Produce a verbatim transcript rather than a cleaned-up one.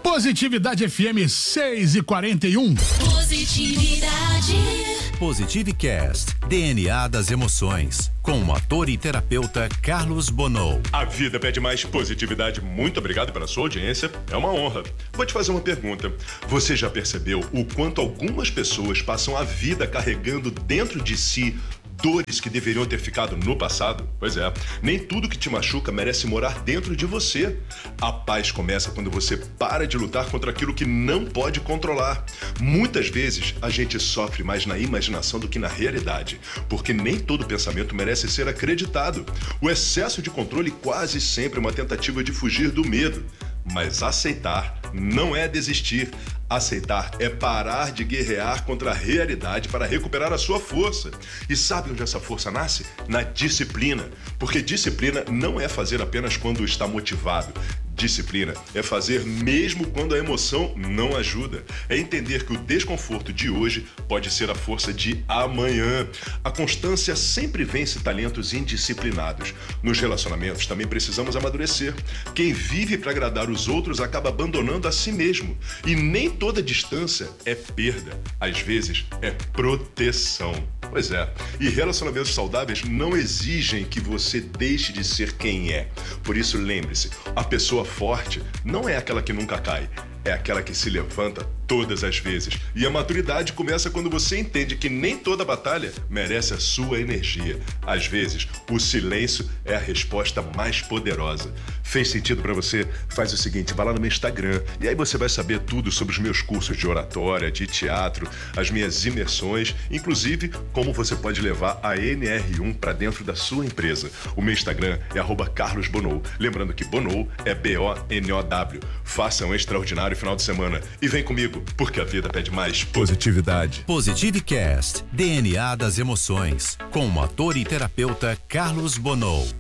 Positividade F M seis e quarenta e um. Positividade. Positivecast, D N A das emoções, com o ator e terapeuta Carlos Bonou. A vida pede mais positividade. Muito obrigado pela sua audiência. É uma honra. Vou te fazer uma pergunta. Você já percebeu o quanto algumas pessoas passam a vida carregando dentro de si dores que deveriam ter ficado no passado? Pois é, nem tudo que te machuca merece morar dentro de você. A paz começa quando você para de lutar contra aquilo que não pode controlar. Muitas vezes a gente sofre mais na imaginação do que na realidade, porque nem todo pensamento merece ser acreditado. O excesso de controle quase sempre é uma tentativa de fugir do medo. Mas aceitar não é desistir. Aceitar é parar de guerrear contra a realidade para recuperar a sua força. E sabe onde essa força nasce? Na disciplina. Porque disciplina não é fazer apenas quando está motivado. Disciplina é fazer mesmo quando a emoção não ajuda. É entender que o desconforto de hoje pode ser a força de amanhã. A constância sempre vence talentos indisciplinados. Nos relacionamentos também precisamos amadurecer. Quem vive para agradar os outros acaba abandonando a si mesmo. E nem toda distância é perda. Às vezes é proteção. Pois é. E relacionamentos saudáveis não exigem que você deixe de ser quem é. Por isso, lembre-se, a pessoa forte não é aquela que nunca cai, é aquela que se levanta todas as vezes. E a maturidade começa quando você entende que nem toda batalha merece a sua energia. Às vezes, o silêncio é a resposta mais poderosa. Fez sentido pra você? Faz o seguinte, vai lá no meu Instagram e aí você vai saber tudo sobre os meus cursos de oratória, de teatro, as minhas imersões, inclusive como você pode levar a N R um pra dentro da sua empresa. O meu Instagram é arroba Carlos Bonou. Lembrando que Bonou é B O N O W. Faça um extraordinário final de semana e vem comigo, porque a vida pede mais positividade. Positivecast, D N A das emoções, com o ator e terapeuta Carlos Bonou.